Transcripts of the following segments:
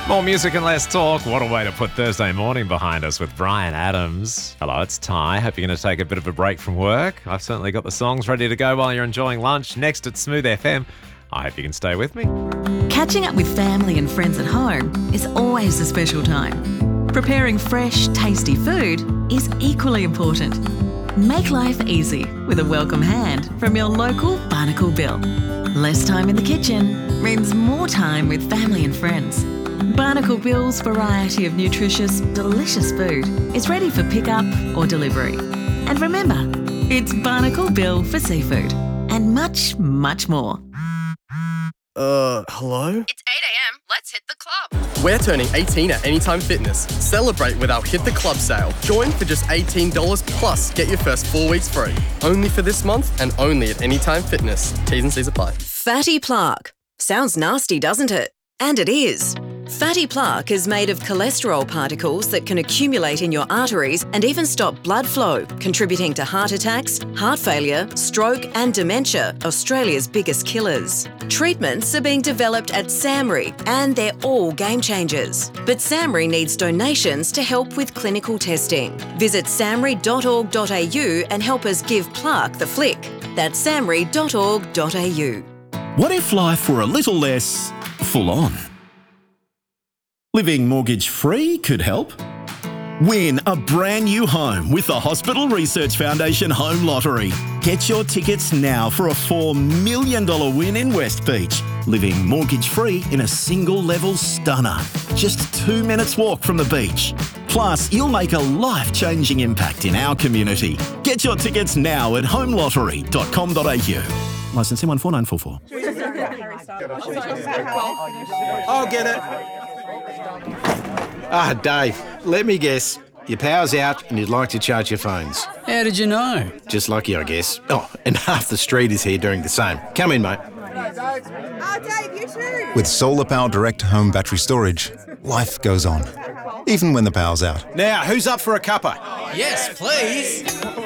More music and less talk. What a way to put Thursday morning behind us with Brian Adams. Hello, it's Ty. Hope you're going to take a bit of a break from work. I've certainly got the songs ready to go while you're enjoying lunch. Next at Smooth FM. I hope you can stay with me. Catching up with family and friends at home is always a special time. Preparing fresh, tasty food is equally important. Make life easy with a welcome hand from your local Barnacle Bill. Less time in the kitchen means more time with family and friends. Barnacle Bill's variety of nutritious, delicious food is ready for pickup or delivery. And remember, it's Barnacle Bill for seafood and much, much more. Hello? It's 8 a.m. Let's hit the club. We're turning 18 at Anytime Fitness. Celebrate with our Hit the Club sale. Join for just $18 plus get your first 4 weeks free. Only for this month and only at Anytime Fitness. T's and C's apply. Fatty plaque. Sounds nasty, doesn't it? And it is. Fatty plaque is made of cholesterol particles that can accumulate in your arteries and even stop blood flow, contributing to heart attacks, heart failure, stroke and dementia, Australia's biggest killers. Treatments are being developed at SAMRI and they're all game changers. But SAMRI needs donations to help with clinical testing. Visit samri.org.au and help us give plaque the flick. That's samri.org.au. What if life were a little less full on? Living mortgage-free could help. Win a brand new home with the Hospital Research Foundation Home Lottery. Get your tickets now for a $4 million win in West Beach. Living mortgage-free in a single-level stunner. Just 2 minutes walk from the beach. Plus, you'll make a life-changing impact in our community. Get your tickets now at homelottery.com.au. Licence M14944. I'll get it. Dave, let me guess. Your power's out and you'd like to charge your phones. How did you know? Just lucky, I guess. Oh, and half the street is here doing the same. Come in, mate. Dave, you too. With Solar Power Direct Home Battery Storage, life goes on, even when the power's out. Now, who's up for a cuppa? Yes, please.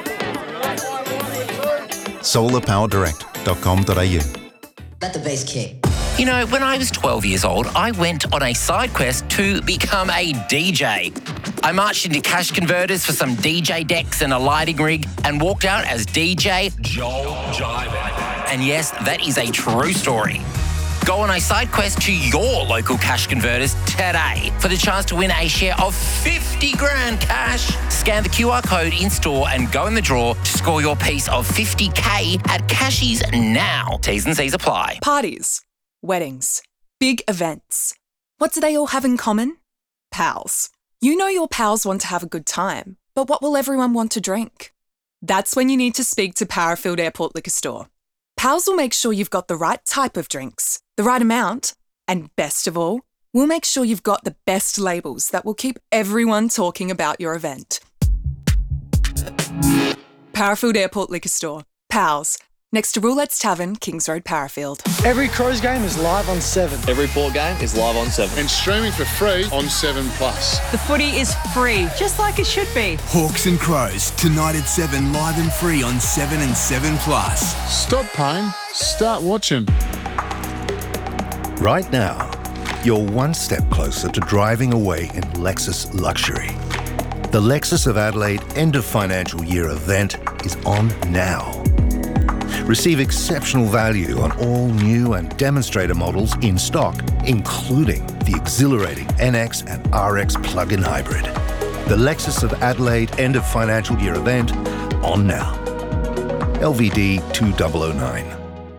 solarpowerdirect.com.au. Let the bass kick. You know, when I was 12 years old, I went on a side quest to become a DJ. I marched into cash converters for some DJ decks and a lighting rig and walked out as DJ Joel Jive. And yes, that is a true story. Go on a side quest to your local cash converters today for the chance to win a share of 50 grand cash. Scan the QR code in store and go in the draw to score your piece of 50K at Cashies now. T's and C's apply. Parties, weddings, big events. What do they all have in common? Pals. You know your pals want to have a good time, but what will everyone want to drink? That's when you need to speak to Parafield Airport Liquor Store. Pals will make sure you've got the right type of drinks, the right amount, and best of all, we'll make sure you've got the best labels that will keep everyone talking about your event. Parafield Airport Liquor Store. Pals. Next to Roulette's Tavern, Kings Road, Parafield. Every Crows game is live on 7. Every Port game is live on 7. And streaming for free on 7 Plus. The footy is free, just like it should be. Hawks and Crows, tonight at 7, live and free on 7 and 7 Plus. Stop paying, start watching. Right now, you're one step closer to driving away in Lexus luxury. The Lexus of Adelaide end of financial year event is on now. Receive exceptional value on all new and demonstrator models in stock, including the exhilarating NX and RX plug-in hybrid. The Lexus of Adelaide end of financial year event on now. LVD 2009.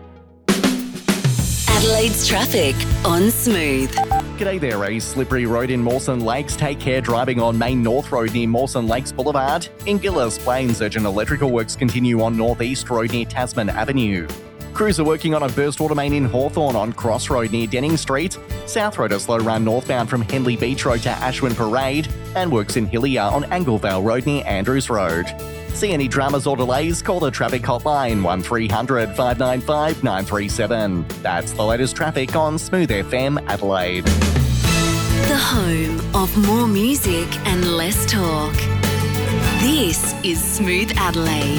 Adelaide's traffic on Smooth. G'day there, a slippery road in Mawson Lakes. Take care driving on Main North Road near Mawson Lakes Boulevard. In Gillers Plains, urgent electrical works continue on North East Road near Tasman Avenue. Crews are working on a burst water main in Hawthorn on Cross Road near Denning Street. South Road a slow run northbound from Henley Beach Road to Ashwin Parade. And works in Hillier on Anglevale Road near Andrews Road. See any dramas or delays, call the traffic hotline 1300 595 937. That's the latest traffic on Smooth FM Adelaide. The home of more music and less talk. This is Smooth Adelaide.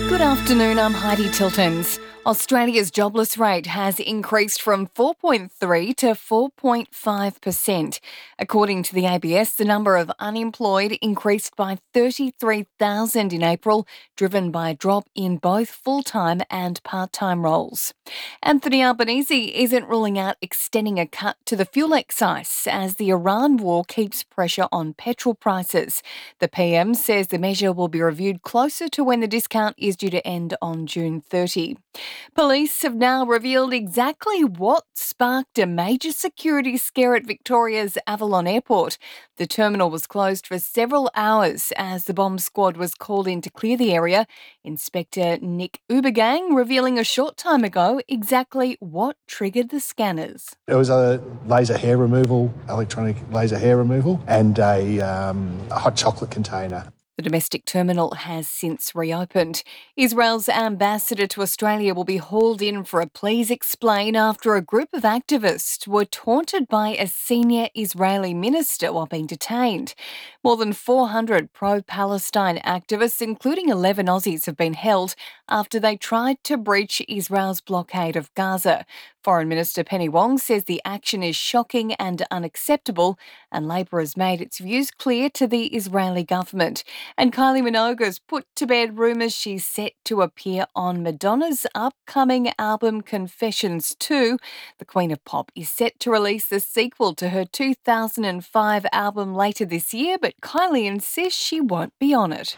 Good afternoon, I'm Heidi Tiltons. Australia's jobless rate has increased from 4.3 to 4.5%. According to the ABS, the number of unemployed increased by 33,000 in April, driven by a drop in both full-time and part-time roles. Anthony Albanese isn't ruling out extending a cut to the fuel excise as the Iran war keeps pressure on petrol prices. The PM says the measure will be reviewed closer to when the discount is due to end on June 30. Police have now revealed exactly what sparked a major security scare at Victoria's Avalon Airport. The terminal was closed for several hours as the bomb squad was called in to clear the area. Inspector Nick Ubergang revealing a short time ago exactly what triggered the scanners. It was a laser hair removal, electronic laser hair removal, and a hot chocolate container. The domestic terminal has since reopened. Israel's ambassador to Australia will be hauled in for a please explain after a group of activists were taunted by a senior Israeli minister while being detained. More than 400 pro-Palestine activists, including 11 Aussies, have been held after they tried to breach Israel's blockade of Gaza. Foreign Minister Penny Wong says the action is shocking and unacceptable, and Labor has made its views clear to the Israeli government. And Kylie Minogue has put to bed rumours she's set to appear on Madonna's upcoming album Confessions 2. The Queen of Pop is set to release the sequel to her 2005 album later this year, but Kylie insists she won't be on it.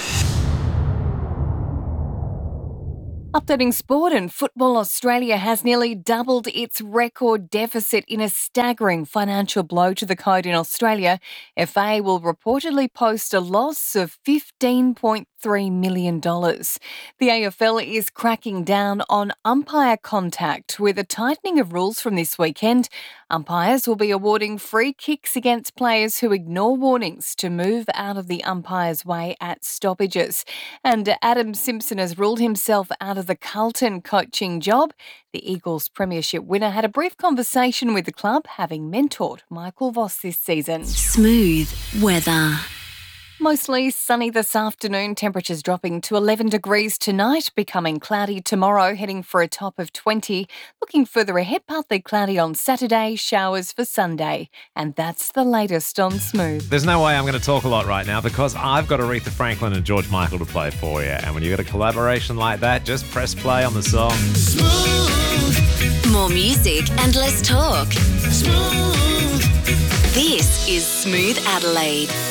Updating sport, and Football Australia has nearly doubled its record deficit in a staggering financial blow to the code in Australia. FA will reportedly post a loss of $15.3 million. The AFL is cracking down on umpire contact with a tightening of rules from this weekend. Umpires will be awarding free kicks against players who ignore warnings to move out of the umpire's way at stoppages. And Adam Simpson has ruled himself out of the Carlton coaching job. The Eagles premiership winner had a brief conversation with the club, having mentored Michael Voss this season. Smooth weather. Mostly sunny this afternoon, temperatures dropping to 11 degrees tonight, becoming cloudy tomorrow, heading for a top of 20. Looking further ahead, partly cloudy on Saturday, showers for Sunday. And that's the latest on Smooth. There's no way I'm going to talk a lot right now because I've got Aretha Franklin and George Michael to play for you. And when you got a collaboration like that, just press play on the song. Smooth. More music and less talk. Smooth. This is Smooth Adelaide.